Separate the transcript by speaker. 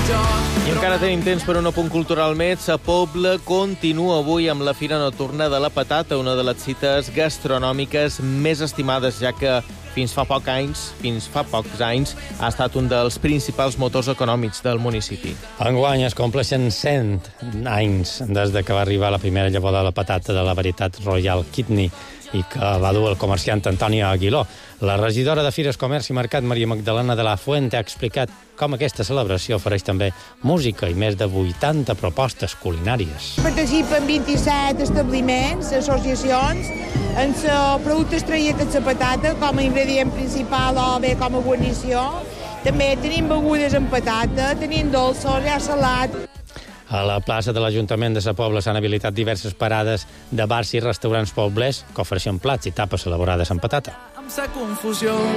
Speaker 1: I encara tenim temps per un apunt cultural més. A Pobla continua avui amb la Fira Nocturna de la Patata, una de les cites gastronòmiques més estimades, ja que fins fa pocs anys, ha estat un dels principals motors econòmics del municipi.
Speaker 2: Enguany es compleixen 100 anys des de que va arribar la primera llavor de la patata de la varietat Royal Kidney i que va dur el comerciant Antonio Aguiló. La regidora de Fires, Comerç i Mercat, Maria Magdalena de la Fuente, ha explicat com aquesta celebració ofereix també música i més de 80 propostes culinàries.
Speaker 3: Participen 27 establiments, associacions, en el producte estrella que és la patata com a ingredient principal o bé com a guarnició. També tenim begudes amb patata, tenim dolços, hi ha salat.
Speaker 2: A la plaça de l'Ajuntament de Sa Pobla s'han habilitat diverses parades de bars i restaurants poblers que ofereixen plats i tapes elaborades amb patata.
Speaker 4: Amb sa confusió